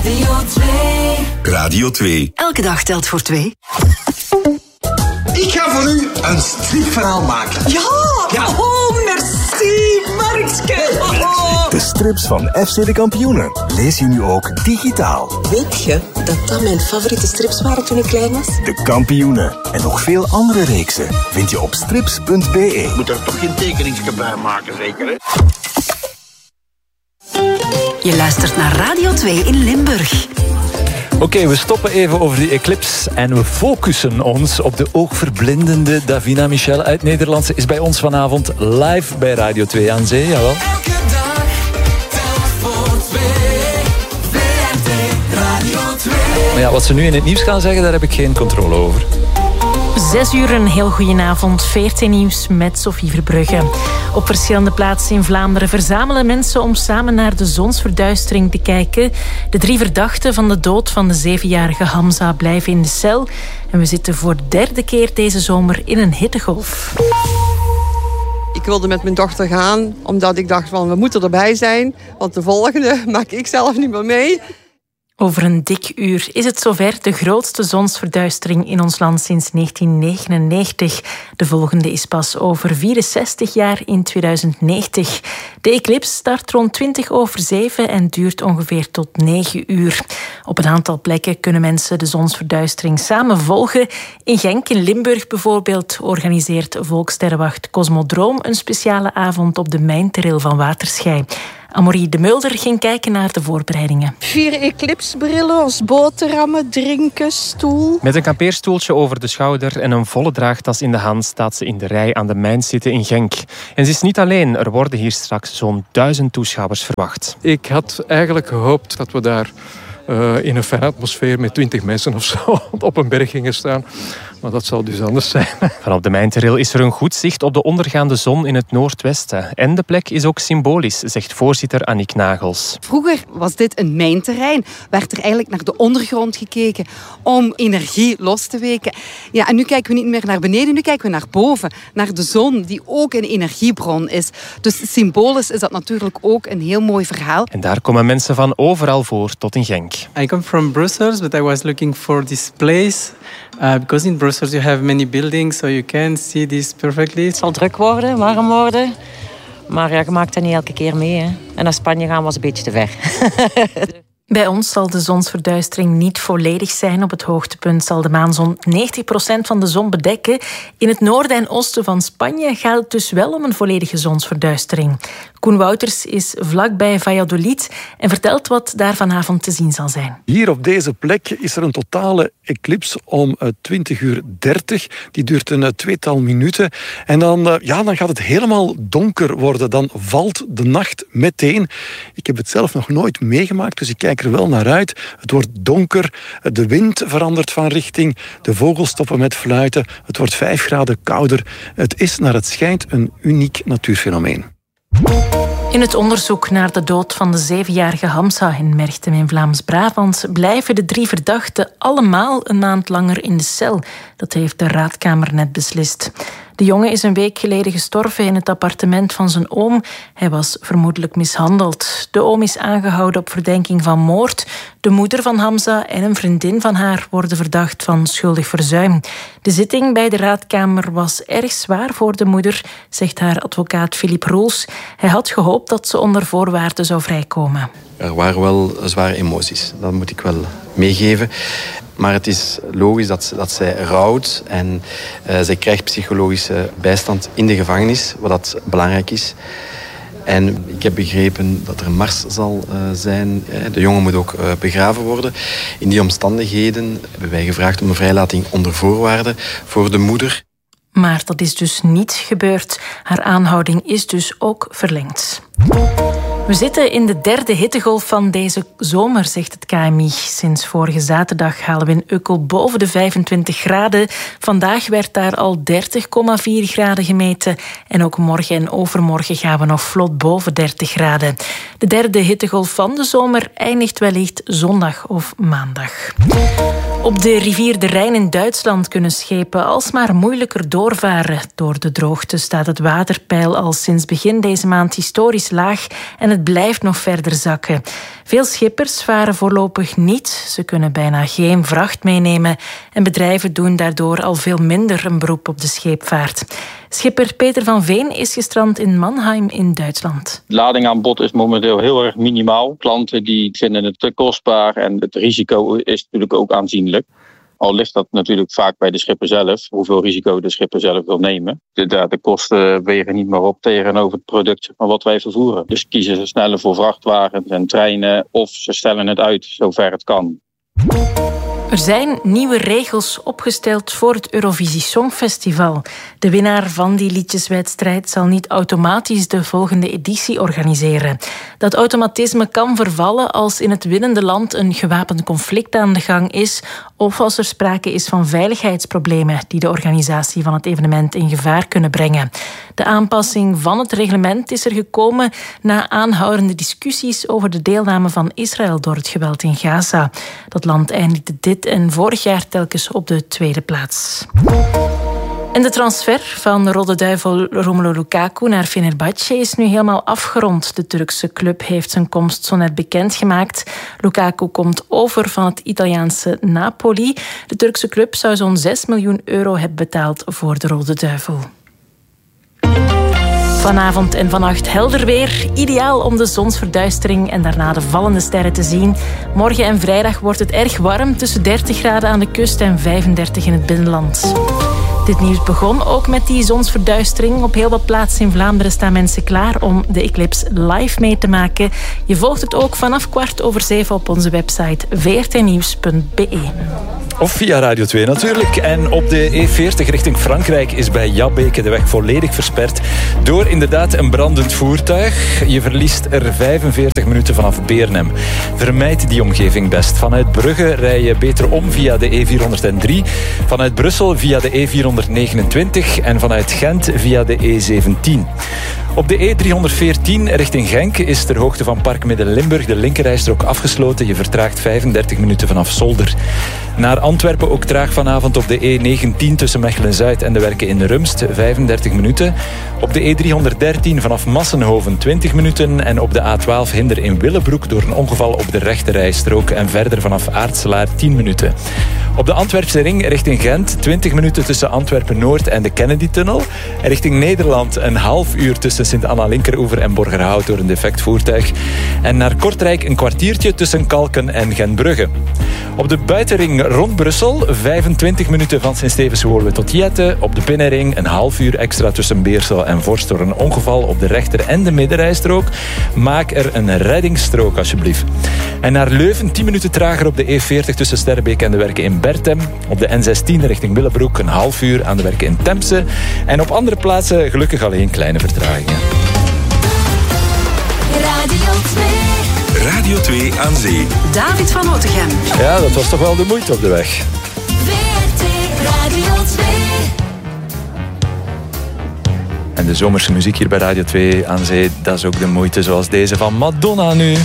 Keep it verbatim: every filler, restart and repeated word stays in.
Radio twee. Radio twee. Elke dag telt voor twee. Ik ga voor u een stripverhaal maken. Ja! ja. Oh, merci, Markske. Oh. De strips van F C De Kampioenen lees je nu ook digitaal. Weet je dat dat mijn favoriete strips waren toen ik klein was? De Kampioenen en nog veel andere reeksen vind je op strips punt b e. Moet er toch geen tekeningsje bij maken, zeker, hè? Je luistert naar Radio twee in Limburg. Oké, okay, we stoppen even over die eclipse en we focussen ons op de oogverblindende Davina Michel uit Nederland. Ze is bij ons vanavond live bij Radio twee aan Zee, jawel. Elke dag telt voor twee. V R T Radio twee. Maar ja, wat ze nu in het nieuws gaan zeggen, daar heb ik geen controle over. Zes uur, een heel goedenavond. V R T Nieuws met Sophie Verbrugge. Op verschillende plaatsen in Vlaanderen verzamelen mensen om samen naar de zonsverduistering te kijken. De drie verdachten van de dood van de zevenjarige Hamza blijven in de cel. En we zitten voor de derde keer deze zomer in een hittegolf. Ik wilde met mijn dochter gaan, omdat ik dacht van we moeten erbij zijn. Want de volgende maak ik zelf niet meer mee. Over een dik uur is het zover, de grootste zonsverduistering in ons land sinds negentien negenennegentig. De volgende is pas over vierenzestig jaar in tweeduizend negentig. De eclipse start rond twintig over zeven en duurt ongeveer tot negen uur. Op een aantal plekken kunnen mensen de zonsverduistering samen volgen. In Genk in Limburg bijvoorbeeld organiseert Volkssterrenwacht Cosmodroom een speciale avond op de mijnteril van Waterschei. Amorie de Mulder ging kijken naar de voorbereidingen. Vier eclipsebrillen, ons boterhammen, drinken, stoel. Met een kampeerstoeltje over de schouder en een volle draagtas in de hand staat ze in de rij aan de mijn zitten in Genk. En ze is niet alleen, er worden hier straks zo'n duizend toeschouwers verwacht. Ik had eigenlijk gehoopt dat we daar uh, in een fijne atmosfeer met twintig mensen of zo op een berg gingen staan. Maar dat zal dus anders zijn. Vanop de mijnteril is er een goed zicht op de ondergaande zon in het noordwesten. En de plek is ook symbolisch, zegt voorzitter Annick Nagels. Vroeger was dit een mijnterrein. Werd er eigenlijk naar de ondergrond gekeken om energie los te weken. Ja, en nu kijken we niet meer naar beneden, nu kijken we naar boven. Naar de zon, die ook een energiebron is. Dus symbolisch is dat natuurlijk ook een heel mooi verhaal. En daar komen mensen van overal voor tot in Genk. I come from Brussels, but I was looking for this place. Uh, because in Brussels you have many buildings, so you can see this perfectly. Het zal druk worden, warm worden. Maar ja, je maakt dat niet elke keer mee. Hè. En naar Spanje gaan was een beetje te ver. Bij ons zal de zonsverduistering niet volledig zijn. Op het hoogtepunt zal de maan zo'n negentig procent van de zon bedekken. In het noorden en oosten van Spanje gaat het dus wel om een volledige zonsverduistering. Koen Wouters is vlakbij Valladolid en vertelt wat daar vanavond te zien zal zijn. Hier op deze plek is er een totale eclipse om twintig uur dertig. Die duurt een tweetal minuten. En dan, ja, dan gaat het helemaal donker worden. Dan valt de nacht meteen. Ik heb het zelf nog nooit meegemaakt, dus ik kijk er wel naar uit. Het wordt donker, de wind verandert van richting, de vogels stoppen met fluiten, het wordt vijf graden kouder. Het is naar het schijnt een uniek natuurfenomeen. In het onderzoek naar de dood van de zevenjarige Hamza in Merchtem in Vlaams-Brabant blijven de drie verdachten allemaal een maand langer in de cel. Dat heeft de raadkamer net beslist. De jongen is een week geleden gestorven in het appartement van zijn oom. Hij was vermoedelijk mishandeld. De oom is aangehouden op verdenking van moord. De moeder van Hamza en een vriendin van haar worden verdacht van schuldig verzuim. De zitting bij de raadkamer was erg zwaar voor de moeder, zegt haar advocaat Philippe Roels. Hij had gehoopt dat ze onder voorwaarden zou vrijkomen. Er waren wel zware emoties, dat moet ik wel meegeven. Maar het is logisch dat, ze, dat zij rouwt en uh, zij krijgt psychologische bijstand in de gevangenis, wat dat belangrijk is. En ik heb begrepen dat er een mars zal uh, zijn. De jongen moet ook uh, begraven worden. In die omstandigheden hebben wij gevraagd om een vrijlating onder voorwaarden voor de moeder. Maar dat is dus niet gebeurd. Haar aanhouding is dus ook verlengd. We zitten in de derde hittegolf van deze zomer, zegt het K M I. Sinds vorige zaterdag halen we in Ukkel boven de vijfentwintig graden. Vandaag werd daar al dertig komma vier graden gemeten. En ook morgen en overmorgen gaan we nog vlot boven dertig graden. De derde hittegolf van de zomer eindigt wellicht zondag of maandag. Op de rivier de Rijn in Duitsland kunnen schepen alsmaar moeilijker doorvaren. Door de droogte staat het waterpeil al sinds begin deze maand historisch laag en het het blijft nog verder zakken. Veel schippers varen voorlopig niet. Ze kunnen bijna geen vracht meenemen en bedrijven doen daardoor al veel minder een beroep op de scheepvaart. Schipper Peter van Veen is gestrand in Mannheim in Duitsland. De ladingaanbod is momenteel heel erg minimaal. Klanten die vinden het te kostbaar en het risico is natuurlijk ook aanzienlijk. Al ligt dat natuurlijk vaak bij de schipper zelf, hoeveel risico de schipper zelf wil nemen. De, de kosten wegen niet meer op tegenover het product van wat wij vervoeren. Dus kiezen ze sneller voor vrachtwagens en treinen of ze stellen het uit zover het kan. Er zijn nieuwe regels opgesteld voor het Eurovisie Songfestival. De winnaar van die liedjeswedstrijd zal niet automatisch de volgende editie organiseren. Dat automatisme kan vervallen als in het winnende land een gewapend conflict aan de gang is of als er sprake is van veiligheidsproblemen die de organisatie van het evenement in gevaar kunnen brengen. De aanpassing van het reglement is er gekomen na aanhoudende discussies over de deelname van Israël door het geweld in Gaza. Dat land eindigde dit en vorig jaar telkens op de tweede plaats. En de transfer van Rode Duivel Romelu Lukaku naar Fenerbahce is nu helemaal afgerond. De Turkse club heeft zijn komst zo net bekendgemaakt. Lukaku komt over van het Italiaanse Napoli. De Turkse club zou zo'n zes miljoen euro hebben betaald voor de Rode Duivel. Vanavond en vannacht helder weer. Ideaal om de zonsverduistering en daarna de vallende sterren te zien. Morgen en vrijdag wordt het erg warm, tussen dertig graden aan de kust en vijfendertig in het binnenland. Dit nieuws begon ook met die zonsverduistering. Op heel wat plaatsen in Vlaanderen staan mensen klaar om de eclipse live mee te maken. Je volgt het ook vanaf kwart over zeven op onze website v r t nieuws punt b e. Of via Radio twee natuurlijk. En op de E veertig richting Frankrijk is bij Jabbeke de weg volledig versperd door inderdaad een brandend voertuig. Je verliest er vijfenveertig minuten vanaf Beernem. Vermijd die omgeving best. Vanuit Brugge rij je beter om via de E vierhonderddrie. Vanuit Brussel via de E vierhonderdnegenentwintig en vanuit Gent via de E zeventien. Op de E driehonderdveertien richting Genk is ter hoogte van Park Midden-Limburg de linkerrijstrook afgesloten. Je vertraagt vijfendertig minuten vanaf Zolder. Naar Antwerpen ook traag vanavond op de E negentien tussen Mechelen-Zuid en de Werken in Rumst, vijfendertig minuten. Op de E driehonderddertien vanaf Massenhoven twintig minuten. En op de A twaalf hinder in Willebroek door een ongeval op de rechterrijstrook. En verder vanaf Aartselaar tien minuten. Op de Antwerpse ring richting Gent twintig minuten tussen Antwerpen-Noord en de Kennedy-tunnel. En richting Nederland een half uur tussen Sint-Anna-Linkeroever en Borgerhout door een defect voertuig. En naar Kortrijk een kwartiertje tussen Kalken en Gentbrugge. Op de buitenring rond Brussel vijfentwintig minuten van Sint-Stevens-Woluwe tot Jette. Op de binnenring een half uur extra tussen Beersel en Vorst door een ongeval op de rechter- en de middenrijstrook. Maak er een reddingsstrook alsjeblieft. En naar Leuven tien minuten trager op de E veertig tussen Sterrebeek en de Werken in Bertem. Op de N zestien richting Willebroek een half uur aan de Werken in Temse. En op andere plaatsen gelukkig alleen kleine vertragingen. Radio twee. Radio twee aan zee. David van Otegem. Ja, dat was toch wel de moeite op de weg. V R T Radio twee. En de zomerse muziek hier bij Radio twee aan zee, dat is ook de moeite zoals deze van Madonna nu.